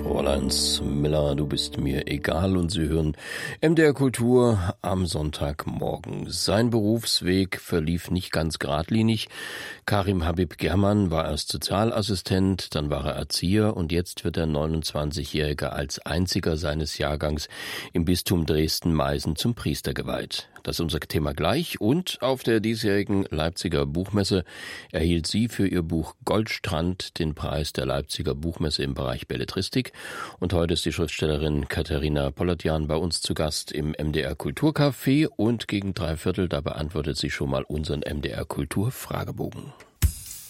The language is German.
Fräuleins Miller, du bist mir egal, und Sie hören MDR Kultur am Sonntagmorgen. Sein Berufsweg verlief nicht ganz geradlinig. Karim Habib German war erst Sozialassistent, dann war er Erzieher und jetzt wird der 29-Jährige als einziger seines Jahrgangs im Bistum Dresden-Meißen zum Priester geweiht. Das ist unser Thema gleich, und auf der diesjährigen Leipziger Buchmesse erhielt sie für ihr Buch Goldstrand den Preis der Leipziger Buchmesse im Bereich Belletristik. Und heute ist die Schriftstellerin Katharina Polotjan bei uns zu Gast im MDR Kulturcafé, und gegen 3/4, da beantwortet sie schon mal unseren MDR Kultur Fragebogen.